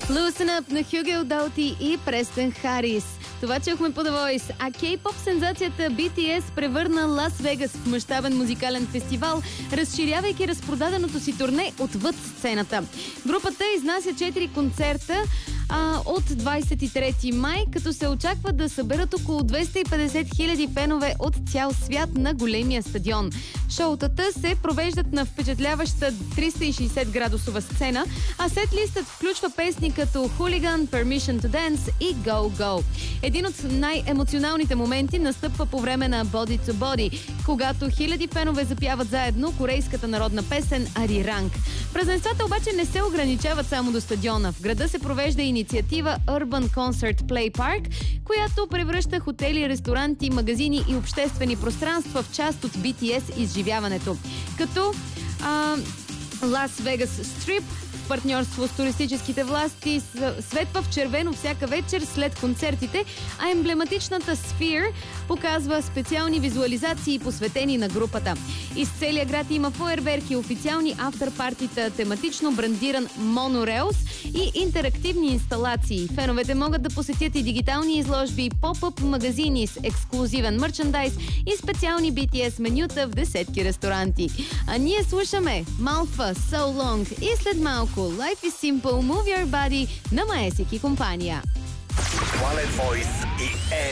Loosen Up на Хюгел Даути и Престън Харис. Това чухме по The Voice, а Кей-поп сензацията BTS превърна Лас Вегас в мащабен музикален фестивал, разширявайки разпродаденото си турне отвъд сцената. Групата изнася 4 концерта от 23 май, като се очаква да съберат около 250 хиляди фенове от цял свят на големия стадион. Шоутата се провеждат на впечатляваща 360 градусова сцена, а сетлистът включва песни като Hooligan, Permission to Dance и Go Go. Един от най-емоционалните моменти настъпва по време на Body to Body, когато хиляди фенове запяват заедно корейската народна песен Ариранг. Празненствата обаче не се ограничават само до стадиона. В града се провежда инициатива Urban Concert Play Park, която превръща хотели, ресторанти, магазини и обществени пространства в част от BTS изживяването. Като Лас Вегас Стрип в партньорство с туристическите власти светва в червено всяка вечер след концертите, а емблематичната Sphere показва специални визуализации, посветени на групата. Из целия град има фойерверки, официални автор-партита, тематично брандиран монореус и интерактивни инсталации. Феновете могат да посетят и дигитални изложби, поп-ъп магазини с ексклузивен мерчендайз и специални BTS менюта в десетки ресторанти. А ние слушаме Малфа, So Long и след малко Life is Simple, Move Your Body на Маесик и компания. Planet Voice и